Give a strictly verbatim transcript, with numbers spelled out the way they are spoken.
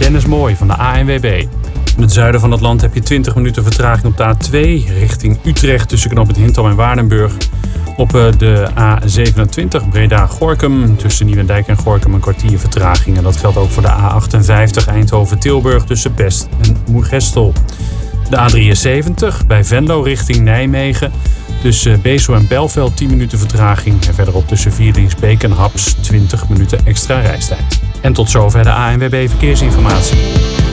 Dennis Mooij van de A N W B. In het zuiden van het land heb je twintig minuten vertraging op de A twee richting Utrecht tussen knooppunt Hintham en Waardenburg. Op de A zevenentwintig Breda-Gorinchem tussen Nieuwendijk en Gorinchem een kwartier vertraging. En dat geldt ook voor de A achtenvijftig Eindhoven-Tilburg tussen Pest en Moergestel. De A drieënzeventig bij Venlo richting Nijmegen tussen Bezel en Belveld tien minuten vertraging. En verderop tussen Vierdingsbeek en Haps twintig minuten extra reistijd. En tot zover de A N W B Verkeersinformatie.